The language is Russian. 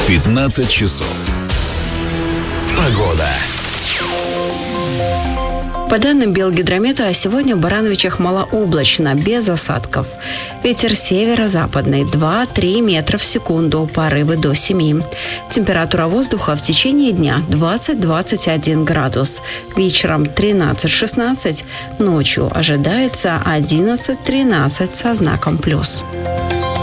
15 часов. Погода. По данным Белгидромета, сегодня в Барановичах малооблачно, без осадков. Ветер северо-западный 2-3 метра в секунду, порывы до 7. Температура воздуха в течение дня 20-21 градус. Вечером 13-16, ночью ожидается 11-13 со знаком плюс.